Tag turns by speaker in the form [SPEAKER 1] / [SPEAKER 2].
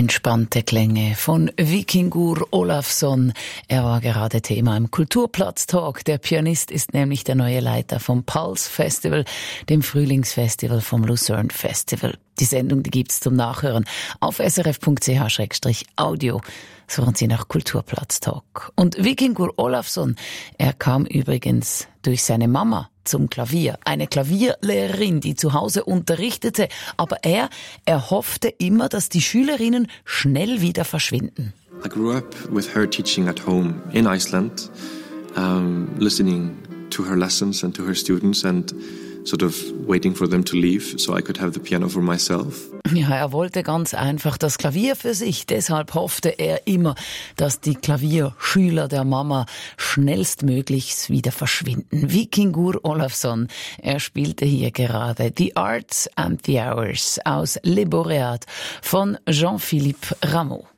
[SPEAKER 1] Entspannte Klänge von Víkingur Ólafsson. Er war gerade Thema im Kulturplatz-Talk. Der Pianist ist nämlich der neue Leiter vom Pulse Festival, dem Frühlingsfestival vom Lucerne Festival. Die Sendung, die gibt's zum Nachhören auf srf.ch/audio. Suchen Sie nach Kulturplatz-Talk. Und Víkingur Ólafsson, er kam übrigens durch seine Mama zum Klavier. Eine Klavierlehrerin, die zu Hause unterrichtete. Aber er hoffte immer, dass die Schülerinnen schnell wieder verschwinden.
[SPEAKER 2] I grew up with her teaching at home in Iceland, listening to her lessons and to her students and sort of waiting for them to leave so I could have the piano for myself.
[SPEAKER 1] Ja, er wollte ganz einfach das Klavier für sich. Deshalb hoffte er immer, dass die Klavierschüler der Mama schnellstmöglich wieder verschwinden. Víkingur Ólafsson, er spielte hier gerade The Arts and the Hours aus Le Boréat von Jean-Philippe Rameau.